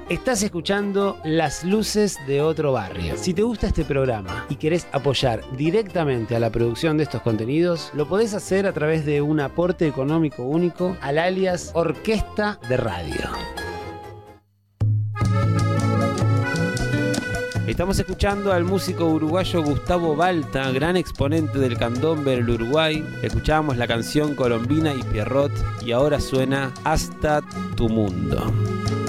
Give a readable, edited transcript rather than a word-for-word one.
Estás escuchando Las Luces de Otro Barrio. Si te gusta este programa y querés apoyar directamente a la producción de estos contenidos, lo podés hacer a través de un aporte económico único al alias Orquesta de Radio. Estamos escuchando al músico uruguayo Gustavo Balta, gran exponente del candombe en el Uruguay. Escuchábamos la canción Colombina y Pierrot y ahora suena Hasta tu Mundo.